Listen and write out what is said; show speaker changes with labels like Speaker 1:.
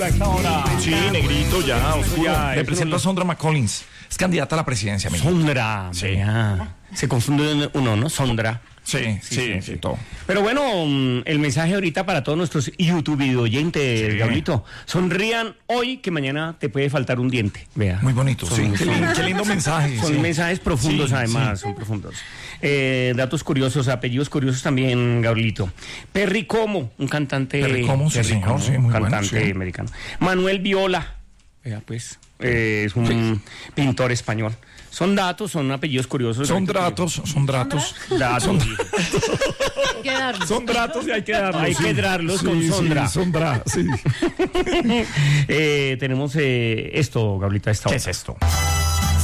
Speaker 1: Sí, negrito, ya, oscuro.
Speaker 2: Ya,
Speaker 1: Le
Speaker 2: eso
Speaker 1: presento
Speaker 2: no-
Speaker 1: a Sondra McCollins. Es candidata a la presidencia, amigo.
Speaker 2: Sondra.
Speaker 1: Sí.
Speaker 2: Vea. Se confunde uno, ¿no? Sondra.
Speaker 1: Sí, todo.
Speaker 2: Pero bueno, el mensaje ahorita para todos nuestros YouTube oyentes,
Speaker 1: Sí.
Speaker 2: Gablito. Sonrían hoy que mañana te puede faltar un diente. Vea.
Speaker 1: Muy bonito, sí. Qué lindo mensaje.
Speaker 2: Son
Speaker 1: sí.
Speaker 2: mensajes profundos,
Speaker 1: Sí,
Speaker 2: además,
Speaker 1: sí.
Speaker 2: son profundos. Datos curiosos, apellidos curiosos también, Gabrielito. Perry Como, un cantante.
Speaker 1: Perry Como, sí, señor, sí, muy bueno,
Speaker 2: cantante
Speaker 1: sí.
Speaker 2: americano. Manuel Viola, vea pues, es un pintor español. Son datos, son apellidos curiosos.
Speaker 1: Son datos.
Speaker 2: Datos.
Speaker 3: Hay que darlo.
Speaker 1: Son datos y hay que darlos.
Speaker 2: Hay que darlos con
Speaker 1: Sí,
Speaker 2: Sondra.
Speaker 1: sí, Sondra, sí.
Speaker 2: Tenemos esto, Gabrielito, a esta
Speaker 1: ¿Qué
Speaker 2: hora.
Speaker 1: es esto?